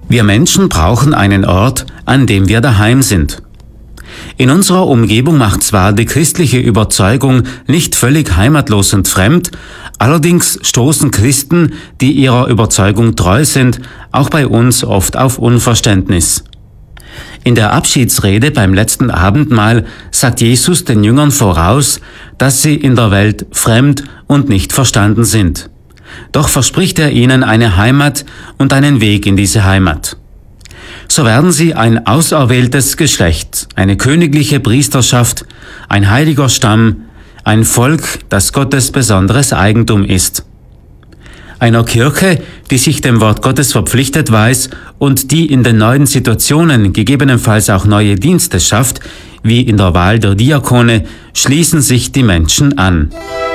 Wir Menschen brauchen einen Ort, an dem wir daheim sind. In unserer Umgebung macht zwar die christliche Überzeugung nicht völlig heimatlos und fremd, allerdings stoßen Christen, die ihrer Überzeugung treu sind, auch bei uns oft auf Unverständnis. In der Abschiedsrede beim letzten Abendmahl sagt Jesus den Jüngern voraus, dass sie in der Welt fremd und nicht verstanden sind. Doch verspricht er ihnen eine Heimat und einen Weg in diese Heimat. So werden sie ein auserwähltes Geschlecht, eine königliche Priesterschaft, ein heiliger Stamm, ein Volk, das Gottes besonderes Eigentum ist. Einer Kirche, die sich dem Wort Gottes verpflichtet weiß und die in den neuen Situationen gegebenenfalls auch neue Dienste schafft, wie in der Wahl der Diakone, schließen sich die Menschen an.